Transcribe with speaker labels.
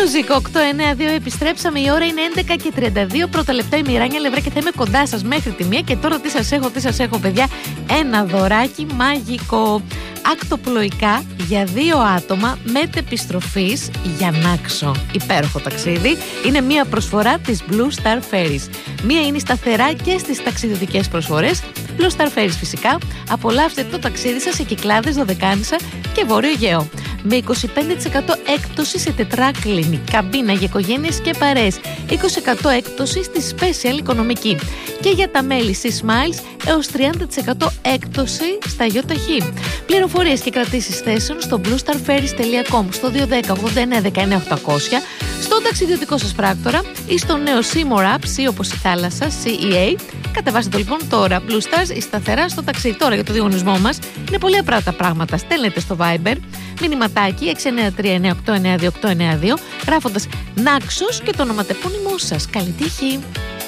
Speaker 1: Music 892, επιστρέψαμε. Η ώρα είναι 11:32. Πρώτα λεπτά η Μιράνια Λευρά και θα είμαι κοντά σας μέχρι τη 1. Και τώρα τι σας έχω, παιδιά? Ένα δωράκι μαγικό. Ακτοπλοϊκά για 2 άτομα μετεπιστροφής για Νάξο. Υπέροχο ταξίδι. Είναι μια προσφορά της Blue Star Ferries. Μία είναι σταθερά και στις ταξιδιωτικές προσφορές. Blue Star Ferries φυσικά. Απολαύστε το ταξίδι σας σε Κυκλάδες, Δωδεκάνησα και Βόρειο Αιγαίο. Με 25% έκπτωση σε τετράκλινη καμπίνα για οικογένειες και παρέες. 20% έκπτωση στη Special Οικονομική. Και για τα μέλη στη Smiles έως 30% έκπτωση στα ΙΟΤΑΧΗ. Πληροφορίες και κρατήσεις θέσεων στο bluestarferries.com, στο 210-89-19-800, στον ταξιδιωτικό σας πράκτορα ή στο νέο Seymour App, C όπως η θάλασσα, CEA. Κατεβάστε το λοιπόν τώρα. Blue Stars, η σταθερά στο ταξίδι. Τώρα για το διαγωνισμό μας είναι πολύ απλά τα πράγματα. Στέλνετε στο Viber μηνυματάκι 693-989-2892 γράφοντας Νάξος και το ονοματεπώνυμό σας. Καλή τύχη!